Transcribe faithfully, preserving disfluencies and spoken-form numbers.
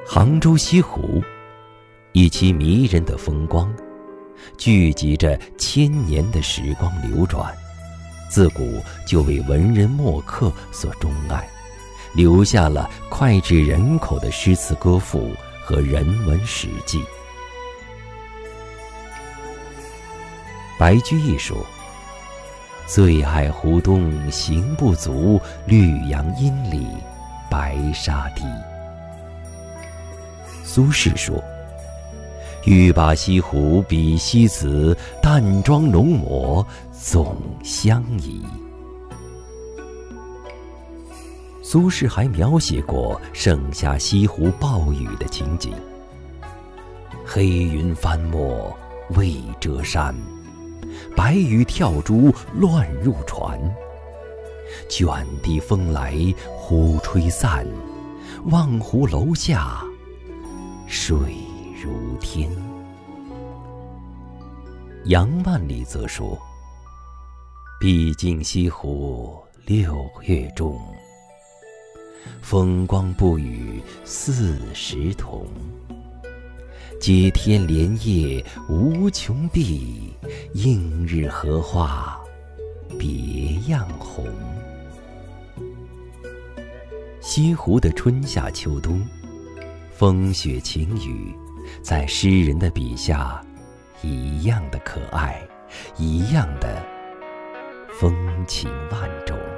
杭州西湖，以其迷人的风光，聚集着千年的时光流转，自古就为文人墨客所钟爱，留下了脍炙人口的诗词歌赋和人文史记。白居易说：“醉爱湖东行不足，绿杨阴里白沙堤。”苏轼说：“欲把西湖比西子，淡妆浓抹总相宜。”苏轼还描写过盛夏西湖暴雨的情景：“黑云翻墨未遮山，白雨跳珠乱入船。卷地风来忽吹散，望湖楼下水如天。”杨万里则说：“毕竟西湖六月中，风光不与四时同。接天莲叶无穷碧，映日荷花别样红。”西湖的春夏秋冬，风雪晴雨，在诗人的笔下一样的可爱，一样的风情万种。